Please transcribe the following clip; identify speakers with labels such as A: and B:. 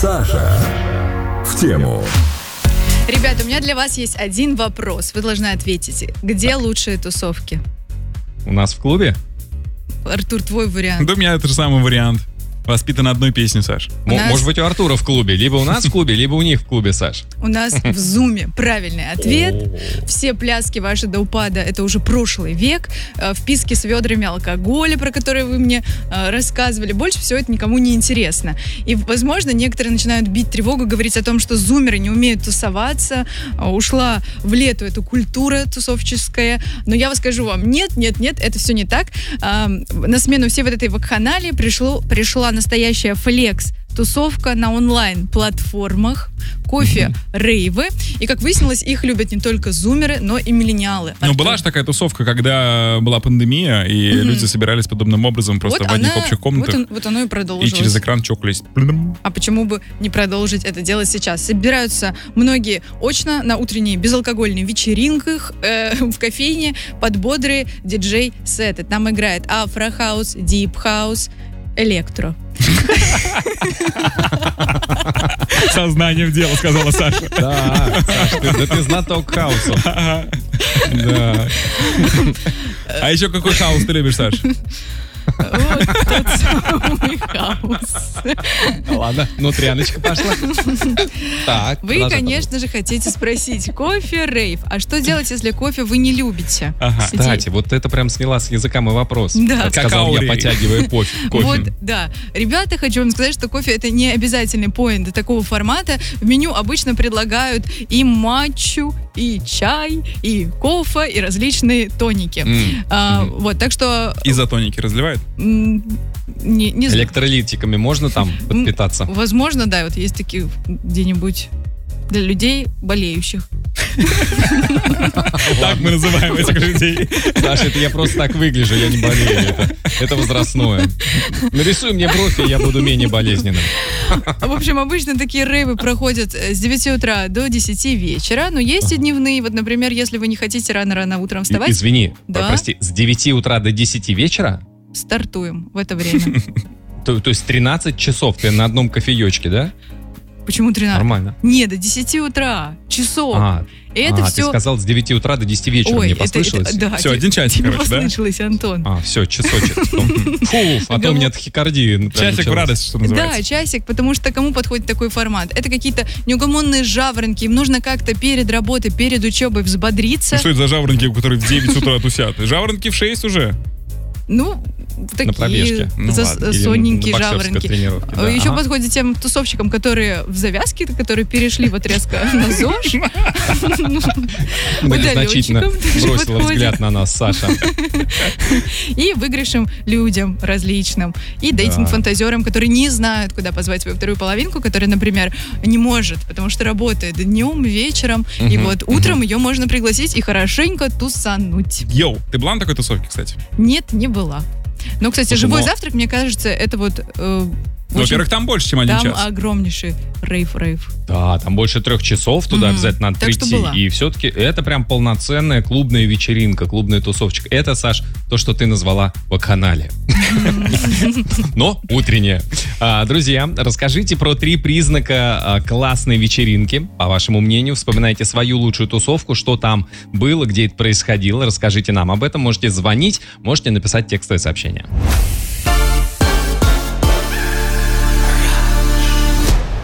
A: Саша в тему.
B: Ребята, у меня для вас есть один вопрос. Вы должны ответить. Где лучшие тусовки?
C: У нас в клубе?
B: Артур, твой вариант.
D: Да у меня это же самый вариант. Воспитан одной песней, Саш.
C: Может быть, у Артура в клубе. Либо у нас в клубе, либо у них в клубе, Саш.
B: У нас в Зуме правильный ответ. Все пляски ваши до упада — это уже прошлый век. Вписки с ведрами алкоголя, про которые вы мне рассказывали. Больше всего это никому не интересно. И, возможно, некоторые начинают бить тревогу, говорить о том, что зумеры не умеют тусоваться. Ушла в лету эта культура тусовческая. Но я вам скажу вам, нет, это все не так. На смену всей вот этой вакханалии пришла настоящая флекс-тусовка на онлайн-платформах, кофе-рейвы. И, как выяснилось, их любят не только зумеры, но и миллениалы.
D: Ну, была же такая тусовка, когда была пандемия, и люди собирались подобным образом просто в одних общих комнатах.
B: Вот оно и продолжилось.
D: И через экран чокались.
B: А почему бы не продолжить это делать сейчас? Собираются многие очно на утренние безалкогольные вечеринках в кофейне под бодрые диджей-сеты. Там играет афро-хаус, дип-хаус, электро.
D: Сознанием дела, сказала Саша.
C: Да, Саш, ты знаток хаоса.
D: Да. А еще какой хаос ты любишь, Саш?
B: Вот тот самый хаос.
C: Ладно, внутряночка пошла. Так,
B: вы, конечно же, хотите спросить: кофе, рейв. А что делать, если кофе вы не любите?
C: Кстати, вот это прям сняла с языка мой вопрос.
B: Да.
C: Как сказал я, потягивая кофе.
B: Вот, да. Ребята, хочу вам сказать, что кофе — это не обязательный поинт такого формата. В меню обычно предлагают и матчу, и чай, и кофе, и различные тоники. Вот, так что...
D: Изотоники разливают?
B: Не знаю.
C: Электролитиками можно там подпитаться?
B: Возможно, да. Вот есть такие где-нибудь для людей болеющих.
D: Так мы называем этих людей.
C: Саша, это я просто так выгляжу, я не болею. Это возрастное. Нарисуй мне бровь, и я буду менее болезненным.
B: В общем, обычно такие рейвы проходят с 9 утра до 10 вечера, но есть и дневные. Вот, например, если вы не хотите рано-рано утром вставать...
C: Извини,
B: да?
C: Прости, с 9 утра до 10 вечера?
B: Стартуем в это время.
C: То есть 13 часов ты на одном кофеечке, да?
B: Почему 13?
C: Нормально.
B: Не, до 10 утра. Часов. Это все...
C: ты сказал с 9 утра до 10 вечера. Мне послышалось?
B: Да,
D: все, один часик, короче, да?
B: Послышалось, Антон.
C: Все, часочек. Фу, а то у меня тахикардия.
D: Часик в радость, что называется.
B: Да, часик, потому что кому подходит такой формат? Это какие-то неугомонные жаворонки. Им нужно как-то перед работой, перед учебой взбодриться.
D: Ну, что это за жаворонки, которые в 9 утра тусят? Жаворонки в 6 уже.
B: Ну, такие сонненькие жаворонки.
C: Да.
B: Еще подходит тем тусовщикам, которые в завязке, которые перешли вот резко на ЗОЖ.
C: Многозначительно бросила взгляд на нас Саша.
B: И выигрышным людям различным. И дейтинг-фантазерам, которые не знают, куда позвать свою вторую половинку, которая, например, не может, потому что работает днем, вечером. И вот утром ее можно пригласить и хорошенько тусануть.
D: Йоу, ты была на такой тусовке, кстати?
B: Нет, не была. Но, кстати, живой завтрак, мне кажется, это вот...
D: Во-первых, там больше, чем один час.
B: Там огромнейший рейв.
C: Да, там больше 3 часов, туда обязательно надо прийти. И все-таки это прям полноценная клубная вечеринка, клубная тусовочка. Это, Саш, то, что ты назвала вакханалия. Но утренняя. Друзья, расскажите про 3 признака классной вечеринки. По вашему мнению, вспоминайте свою лучшую тусовку, что там было, где это происходило. Расскажите нам об этом. Можете звонить, можете написать текстовое сообщение.